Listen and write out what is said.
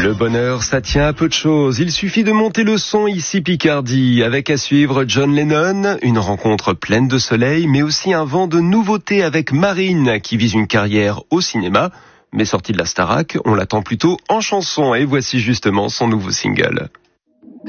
Le bonheur, ça tient à peu de choses. Il suffit de monter le son ici Picardie. Avec à suivre John Lennon, une rencontre pleine de soleil, mais aussi un vent de nouveauté avec Marine, qui vise une carrière au cinéma. Mais sortie de la Starac, on l'attend plutôt en chanson. Et voici justement son nouveau single.